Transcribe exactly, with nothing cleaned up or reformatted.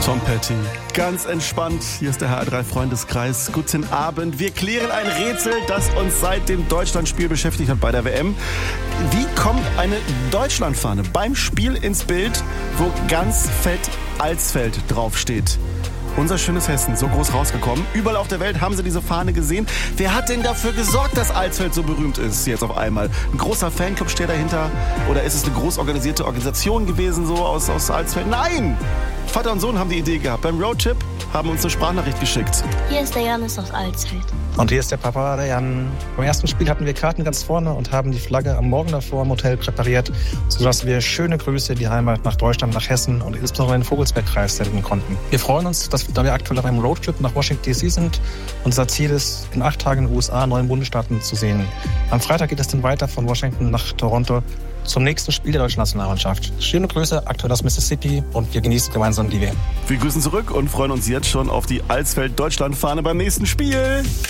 Tom Petty. Ganz entspannt. Hier ist der H R drei Freundeskreis. Guten Abend. Wir klären ein Rätsel, das uns seit dem Deutschlandspiel beschäftigt hat bei der W M. Wie kommt eine Deutschlandfahne beim Spiel ins Bild, wo ganz fett Alsfeld draufsteht? Unser schönes Hessen, so groß rausgekommen. Überall auf der Welt haben sie diese Fahne gesehen. Wer hat denn dafür gesorgt, dass Alsfeld so berühmt ist jetzt auf einmal? Ein großer Fanclub steht dahinter? Oder ist es eine groß organisierte Organisation gewesen, so aus, aus Alsfeld? Nein! Vater und Sohn haben die Idee gehabt. Beim Roadtrip haben uns eine Sprachnachricht geschickt. Hier ist der Janis aus Alsfeld. Und hier ist der Papa, der Jan. Beim ersten Spiel hatten wir Karten ganz vorne und haben die Flagge am Morgen davor im Hotel präpariert, sodass wir schöne Grüße in die Heimat nach Deutschland, nach Hessen und insbesondere in den Vogelsbergkreis senden konnten. Wir freuen uns, dass wir, da wir aktuell auf einem Roadtrip nach Washington D C sind. Unser Ziel ist, in acht Tagen in den U S A neun Bundesstaaten zu sehen. Am Freitag geht es dann weiter von Washington nach Toronto zum nächsten Spiel der deutschen Nationalmannschaft. Schöne Grüße, aktuell aus Mississippi, und wir genießen gemeinsam die W M. Wir grüßen zurück und freuen uns jetzt schon auf die Alsfeld-Deutschland-Fahne beim nächsten Spiel.